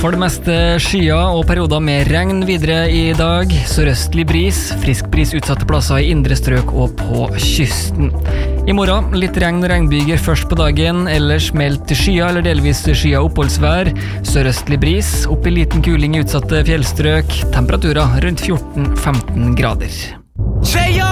For det meste skyer og perioder med regn videre i dag. Sørøstlig bris, frisk bris utsatte plasser i indre strøk og på kysten. I morgen litt regn og regnbyger først på dagen, ellers meldt skyer eller delvis skyer oppholdsvær. Sørøstlig bris, opp i liten kuling i utsatte fjellstrøk. Temperaturer rundt 14-15 grader.